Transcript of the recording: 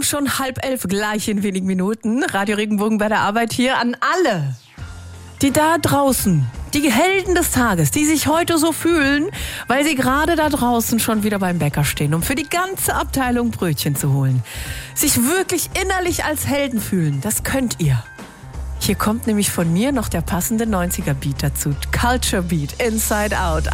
Schon 10:30, gleich in wenigen Minuten. Radio Regenbogen bei der Arbeit hier an alle, die da draußen, die Helden des Tages, die sich heute so fühlen, weil sie gerade da draußen schon wieder beim Bäcker stehen, um für die ganze Abteilung Brötchen zu holen. Sich wirklich innerlich als Helden fühlen, das könnt ihr. Hier kommt nämlich von mir noch der passende 90er Beat dazu. Culture Beat, Inside Out.